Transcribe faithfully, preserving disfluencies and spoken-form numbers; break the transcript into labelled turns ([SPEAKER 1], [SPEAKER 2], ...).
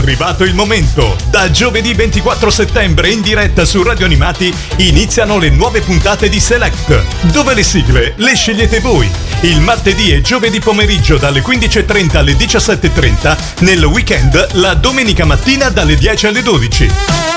[SPEAKER 1] arrivato il momento. Da giovedì ventiquattro settembre in diretta su Radio Animati iniziano le nuove puntate di Select, dove le sigle le scegliete voi. Il martedì e giovedì pomeriggio dalle quindici e trenta alle diciassette e trenta, nel weekend la domenica mattina dalle dieci alle dodici.